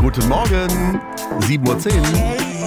Guten Morgen, 7:10 Uhr.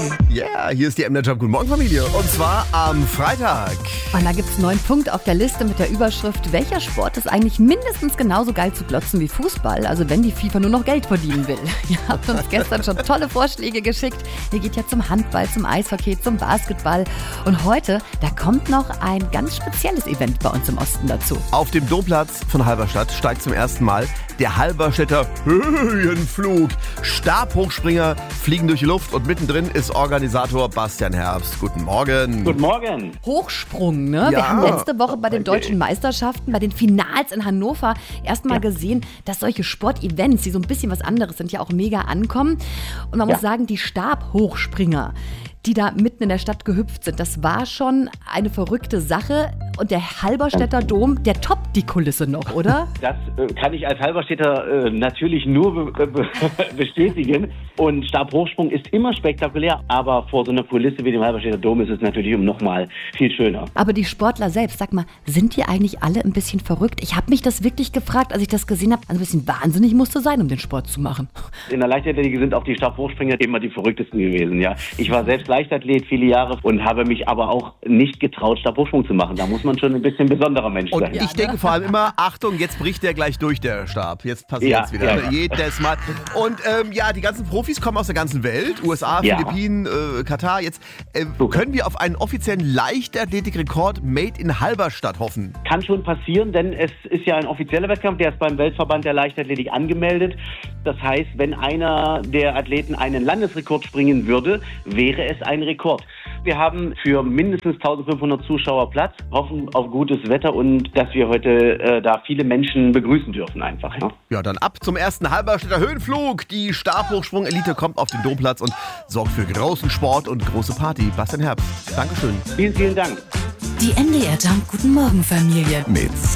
Ja, hier ist die MDR Jump. Guten Morgen, Familie. Und zwar am Freitag. Und da gibt es einen neuen Punkt auf der Liste mit der Überschrift: Welcher Sport ist eigentlich mindestens genauso geil zu glotzen wie Fußball? Also wenn die FIFA nur noch Geld verdienen will. Ihr habt uns gestern schon tolle Vorschläge geschickt. Ihr geht ja zum Handball, zum Eishockey, zum Basketball. Und heute, da kommt noch ein ganz spezielles Event bei uns im Osten dazu. Auf dem Domplatz von Halberstadt steigt zum ersten Mal der Halberstädter Höhenflug. Stabhochspringer fliegen durch die Luft und mittendrin ist Organisator Bastian Herbst. Guten Morgen. Guten Morgen. Hochsprung, ne? Ja. Wir haben letzte Woche bei den deutschen Meisterschaften, bei den Finals in Hannover erstmal gesehen, dass solche Sportevents, die so ein bisschen was anderes sind, ja auch mega ankommen. Und man muss sagen, die Stabhochspringer, die da mitten in der Stadt gehüpft sind, das war schon eine verrückte Sache. Und der Halberstädter Dom, der toppt die Kulisse noch, oder? Das kann ich als Halberstädter natürlich nur bestätigen. Und Stabhochsprung ist immer spektakulär, aber vor so einer Kulisse wie dem Halberstädter Dom ist es natürlich nochmal viel schöner. Aber die Sportler selbst, sag mal, sind die eigentlich alle ein bisschen verrückt? Ich habe mich das wirklich gefragt, als ich das gesehen habe. Also ein bisschen wahnsinnig musste sein, um den Sport zu machen. In der Leichtathletik sind auch die Stabhochspringer immer die verrücktesten gewesen. Ja, ich war selbst Leichtathlet viele Jahre und habe mich aber auch nicht getraut, Stabhochsprung zu machen. Da muss man schon ein bisschen besonderer Mensch sein. Und ich denke vor allem immer, Achtung, jetzt bricht der gleich durch, der Stab. Jetzt passiert es wieder. Ja. Jedes Mal. Und die ganzen Profis kommen aus der ganzen Welt. USA, Philippinen, Katar. Jetzt können wir auf einen offiziellen Leichtathletik-Rekord Made in Halberstadt hoffen. Kann schon passieren, denn es ist ja ein offizieller Wettkampf, der ist beim Weltverband der Leichtathletik angemeldet. Das heißt, wenn einer der Athleten einen Landesrekord springen würde, wäre es ein Rekord. Wir haben für mindestens 1500 Zuschauer Platz, hoffen auf gutes Wetter und dass wir heute da viele Menschen begrüßen dürfen einfach. Ja, dann ab zum ersten Halberstädter Höhenflug. Die Stabhochsprung-Elite kommt auf den Domplatz und sorgt für großen Sport und große Party. Bastian Herbst, Dankeschön. Vielen, vielen Dank. Die MDR Jump Guten Morgen Familie. Mit